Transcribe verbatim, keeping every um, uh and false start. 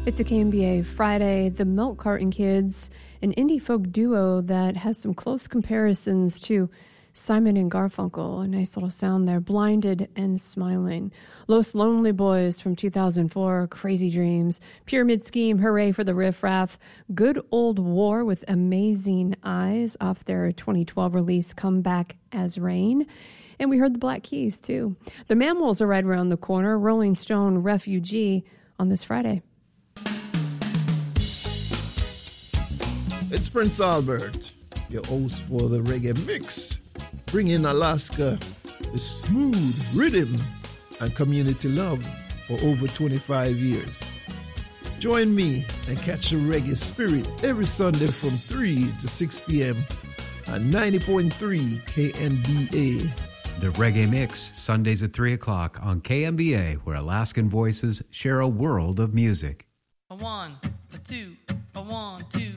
It's a K M B A Friday. The Milk Carton Kids, an indie folk duo that has some close comparisons to Simon and Garfunkel. A nice little sound there. Blinded and Smiling. Los Lonely Boys from two thousand four. Crazy Dreams. Pyramid Scheme. Hooray for the Riff Raff. Good Old War with Amazing Eyes off their twenty twelve release Come Back as Rain. And we heard the Black Keys too. The Mammals are right around the corner. Rolling Stone Refugee on this Friday. It's Prince Albert, your host for the Reggae Mix, bringing Alaska the smooth rhythm and community love for over twenty-five years. Join me and catch the reggae spirit every Sunday from three to six p.m. at ninety point three K M B A. The Reggae Mix, Sundays at three o'clock on K M B A, where Alaskan voices share a world of music. A one, a two, a one, two.